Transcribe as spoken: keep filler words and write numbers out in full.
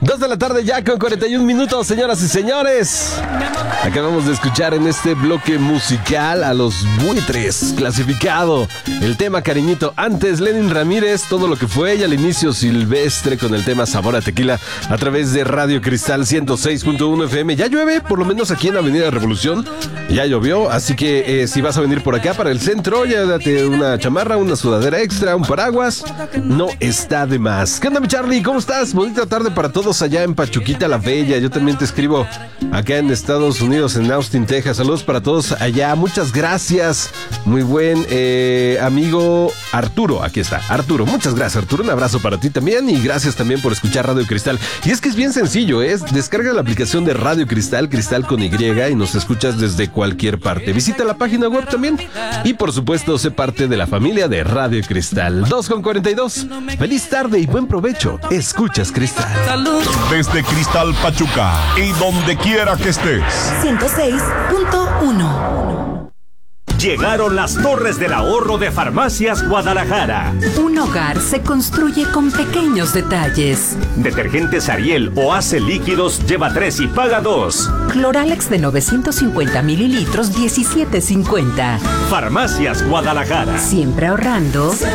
Dos de la tarde ya con cuarenta y un minutos, señoras y señores. Acabamos de escuchar en este bloque musical a Los Buitres, clasificado. El tema Cariñito. Antes, Lenin Ramírez, todo lo que fue. Y al inicio, Silvestre con el tema Sabor a Tequila a través de Radio Cristal ciento seis punto uno F M. Ya llueve, por lo menos aquí en Avenida Revolución. Ya llovió, así que eh, si vas a venir por acá para el centro, ya date una chamarra, una sudadera extra, un paraguas. No está de más. ¿Qué onda, mi Charlie? ¿Cómo estás? Bonita tarde para todos allá en Pachuquita la Bella. Yo también te escribo acá en Estados Unidos, en Austin, Texas. Saludos para todos allá. Muchas gracias. Muy buen eh, amigo Arturo. Aquí está, Arturo. Muchas gracias, Arturo. Un abrazo para ti también y gracias también por escuchar Radio Cristal. Y es que es bien sencillo, ¿eh? Descarga la aplicación de Radio Cristal, Cristal con Y, y nos escuchas desde cualquier parte. Visita la página web también y por supuesto sé parte de la familia de Radio Cristal. dos con cuarenta y dos. Feliz tarde y buen provecho. Escuchas Cristal. Desde Cristal Pachuca y donde quiera que estés. ciento seis punto uno. Llegaron las Torres del Ahorro de Farmacias Guadalajara. Un hogar se construye con pequeños detalles. Detergentes Ariel o Ace líquidos lleva tres y paga dos. Cloralex de novecientos cincuenta mililitros, diecisiete cincuenta. Farmacias Guadalajara. Siempre ahorrando.